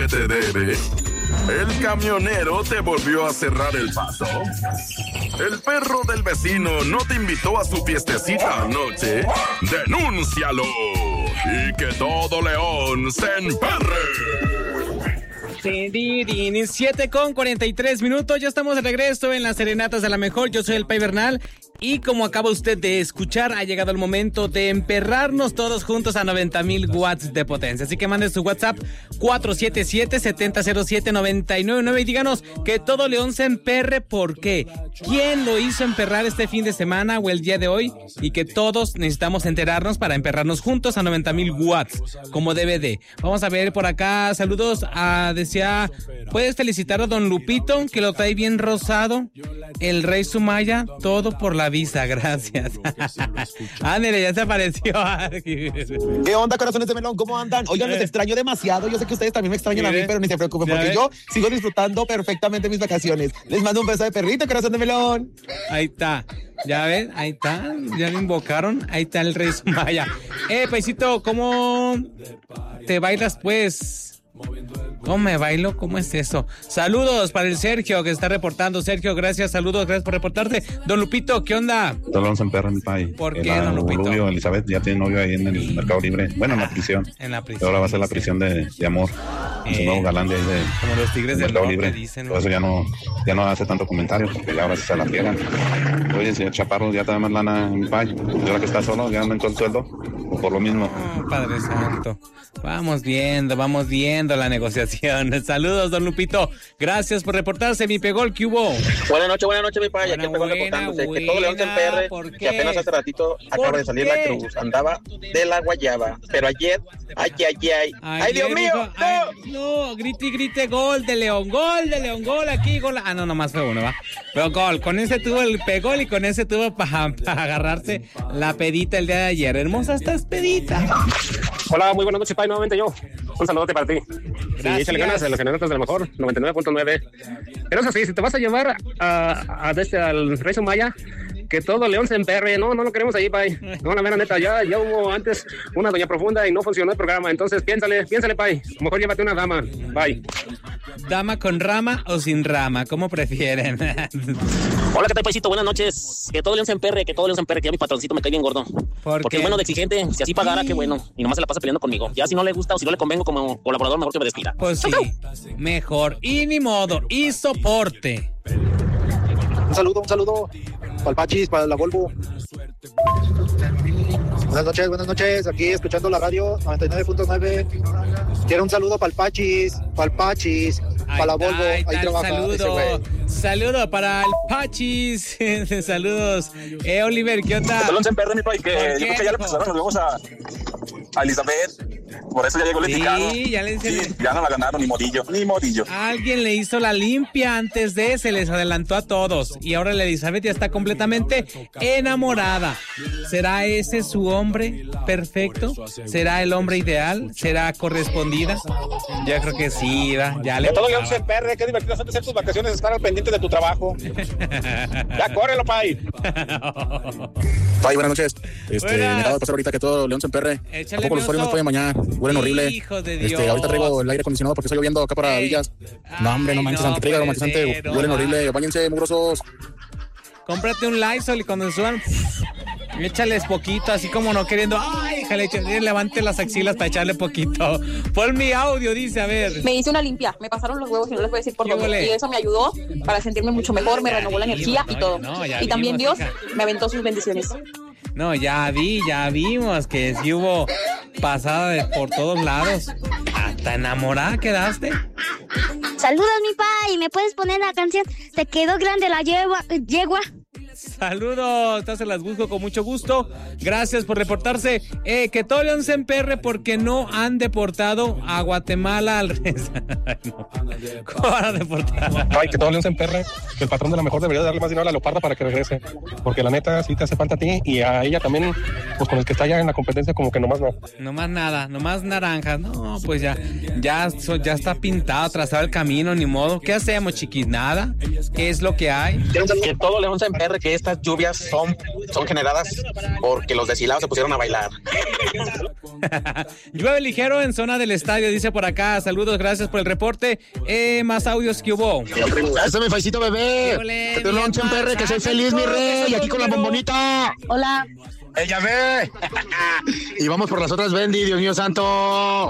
que te debe. El camionero te volvió a cerrar el paso. El perro del vecino no te invitó a su fiestecita anoche. ¡Denúncialo! Y que todo león se emperre. 7:43, ya estamos de regreso en las serenatas de la mejor. Yo soy el Pai Bernal y como acaba usted de escuchar, ha llegado el momento de emperrarnos todos juntos a 90,000 watts de potencia. Así que mande su WhatsApp 477-7007-999 y díganos que todo león se emperre. ¿Por qué? ¿Quién lo hizo emperrar este fin de semana o el día de hoy? Y que todos necesitamos enterarnos para emperrarnos juntos a 90,000 watts, como debe de. Vamos a ver por acá, saludos a... ¿puedes felicitar a don Lupito, que lo trae bien rosado? El rey Sumaya, todo por la visa, gracias. Ándale, ya se apareció. ¿Qué onda, corazones de melón? ¿Cómo andan? Oigan, los extraño demasiado. Yo sé que ustedes también me extrañan a mí, pero ni se preocupen, porque yo sigo disfrutando perfectamente mis vacaciones. Les mando un beso de perrito, corazón de melón. Ahí está. Ya ven, ahí está. Ya me invocaron. Ahí está el rey Sumaya. Paisito, ¿cómo te bailas, pues? ¿Cómo me bailo? ¿Cómo es eso? Saludos para el Sergio que está reportando. Sergio, gracias, saludos, gracias por reportarte. Don Lupito, ¿qué onda? Todos se emperra mi país. ¿Por qué, don Lupito? Rubio, Elizabeth ya tiene novio ahí en el Mercado Libre. Bueno, en la prisión. En la prisión. Ahora va a ser la prisión de amor. Su nuevo galán de ahí de... Como los Tigres del Mercado Norte, Libre. dicen. Por eso ya no hace tanto comentario, porque ya ahora sí se la friegan. Oye, señor Chaparro, ya te da más lana en mi país. Y ahora que está solo, ya aumentó el sueldo. Por lo mismo. Oh, Padre Santo. Vamos viendo la negociación. Saludos, don Lupito. Gracias por reportarse, mi pegol, ¿qué hubo? Buenas noches, mi paya. Aquí pegol reportándose. Que todo león se emperre. Que apenas hace ratito acaba de salir la cruz. Andaba de la guayaba. Pero ayer, ¡ay, Dios mío! Dijo, no, grite, gol de León, gol aquí, gol. Ah, no, nomás fue uno, va. Pero gol, con ese tuvo el pegol y con ese tuvo para agarrarse la pedita el día de ayer. Hermosa estás pedita. Hola, muy buenas noches, Pai, nuevamente yo. Un saludote para ti. Gracias. Sí, échale ganas a los generantes de la mejor, 99.9. Pero eso sí, si te vas a llevar al Rey Sumaya, que todo león se emperre. No lo queremos ahí, Pai. No, la mera neta, ya hubo antes una doña profunda y no funcionó el programa. Entonces piénsale, Pai. Mejor llévate una dama. Bye. ¿Dama con rama o sin rama? ¿Cómo prefieren? Hola, ¿qué tal, paisito? Buenas noches. Que todo león se emperre, que ya mi patroncito me cae bien gordo. Porque es bueno de exigente. Si así pagara, qué bueno. Y nomás se la pasa peleando conmigo. Ya si no le gusta o si no le convengo como colaborador, mejor que me despida. Pues sí, mejor. Y ni modo. Y soporte. Un saludo. Para el Pachis, para la Volvo. Buenas noches. Aquí escuchando la radio 99.9. Quiero un saludo para el Pachis, para la Volvo. Ahí trabaja ese güey. Saludo para el Pachis. Saludos. Oliver, ¿qué onda? Que todo se emperre, mi país, que yo creo que ya le pasaron los huevos a Elizabeth. Por eso ya llegó el indicado. Sí, ya le dicen. Sí, ya no la ganaron ni Morillo. Alguien le hizo la limpia antes de, se les adelantó a todos. Y ahora la Elizabeth ya está completamente enamorada. ¿Será ese su hombre perfecto? ¿Será el hombre ideal? ¿Será correspondida? Yo creo que sí, ¿va? Ya le... Que todo león se emperre, qué divertido son de hacer tus vacaciones, estar al pendiente de tu trabajo. Ya córrelo, Pai. Pai, buenas noches. Me acaba de pasar ahorita que todo león se emperre. Échale, ¿A poco los usuarios no pueden bañar? Huelen horrible. Hijo de Dios. Ahorita traigo el aire acondicionado porque está lloviendo acá para Villas. No, hombre, no manches, aunque traiga aromatizante, huelen horrible. Báñense, mugrosos. Cómprate un Lysol y cuando suban, échales poquito, así como no queriendo. Ay, déjale, levante las axilas para echarle poquito. Pon mi audio, dice, a ver. Me hice una limpia, me pasaron los huevos y no les voy a decir por dónde. Y eso me ayudó para sentirme mucho mejor, me renovó la energía y todo. Y también Dios me aventó sus bendiciones. No, ya vimos que sí hubo pasada por todos lados. ¿Hasta enamorada quedaste? Saludos, mi Pai. ¿Me puedes poner la canción Te quedó grande la yegua? Saludos, te las busco con mucho gusto. Gracias por reportarse. Que todo león se emperre porque no han deportado a Guatemala al revés. No. ¿Cómo van a deportar? Ay, que todo león se emperre. Que el patrón de la mejor debería darle más dinero a la leoparda para que regrese. Porque la neta sí te hace falta a ti y a ella también, pues con el que está ya en la competencia como que nomás no. Nomás nada, nomás naranjas. No, pues ya está pintado, trazado el camino, ni modo. ¿Qué hacemos, chiquis? Nada. ¿Qué es lo que hay? Que todo león se emperre, que estas lluvias son generadas porque los deshilados se pusieron a bailar. Llueve ligero en zona del estadio, dice por acá. Saludos, gracias por el reporte. Más audios que hubo. Eso mi faisito bebé. Que te lonche en perre, que soy feliz, mi rey. Y aquí con la bombonita. Hola. Ella ve. Y vamos por las otras, Bendy, Dios mío santo.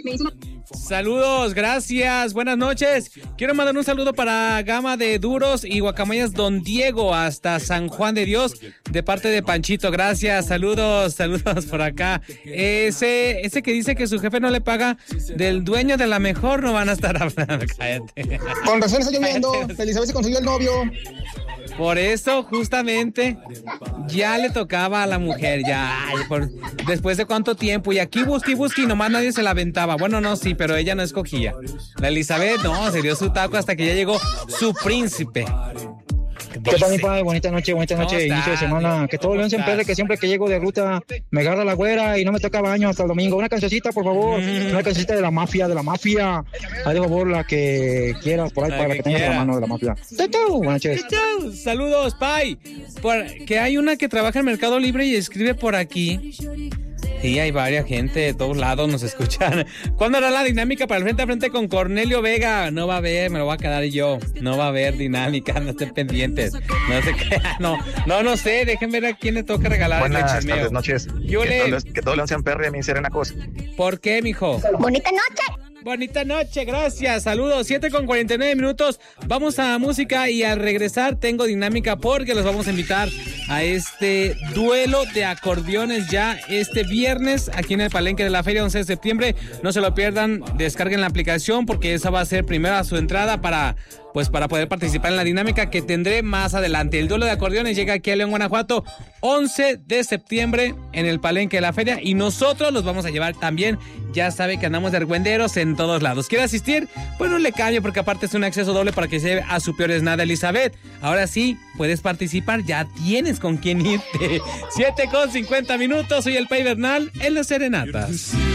Saludos, gracias, buenas noches. Quiero mandar un saludo para Gama de Duros y Guacamayas Don Diego hasta San Juan de Dios de parte de Panchito. Gracias, saludos por acá. Ese que dice que su jefe no le paga, del dueño de la mejor no van a estar hablando. Cállate. Con razón está lloviendo. Elizabeth se consiguió el novio. Por eso, justamente, ya le tocaba a la mujer, después de cuánto tiempo, y aquí busque, y nomás nadie se la aventaba. Bueno, no, sí, pero ella no escogía. La Elizabeth, no, se dio su taco hasta que ya llegó su príncipe. ¿Qué tal, mi padre? Bonita noche, inicio de semana. Que todo León se empere, que siempre que llego de ruta me agarra la güera y no me toca baño hasta el domingo. Una cancioncita, por favor. Una cancioncita de la mafia. Ahí, de favor, la que quieras por ahí para que tengas la mano de la mafia. Buenas noches. Saludos, Pai. Que hay una que trabaja en Mercado Libre y escribe por aquí. Sí, hay varias gente de todos lados nos escuchan. ¿Cuándo hará la dinámica para el frente a frente con Cornelio Vega? No va a haber, me lo voy a quedar yo. No va a haber dinámica, no estén pendientes. No sé qué, no sé, dejen ver a quién le toca regalar. Buenas tardes, noches. Que todo León se emperre a mí será una cosa. ¿Por qué, mijo? Bonita noche. Bonita noche, gracias, saludos, 7:49. Vamos a música y al regresar tengo dinámica porque los vamos a invitar a este duelo de acordeones ya este viernes aquí en el Palenque de la Feria 11 de septiembre. No se lo pierdan, descarguen la aplicación porque esa va a ser primera su entrada para poder participar en la dinámica que tendré más adelante. El duelo de acordeones llega aquí a León, Guanajuato, 11 de septiembre en el Palenque de la Feria y nosotros los vamos a llevar también. Ya sabe que andamos de argüenderos en todos lados. ¿Quiere asistir? Pues no le cambie porque aparte es un acceso doble para que se lleve a su peor es nada, Elizabeth. Ahora sí, puedes participar, ya tienes con quién irte. 7:50. Soy el Pai Bernal en las serenatas.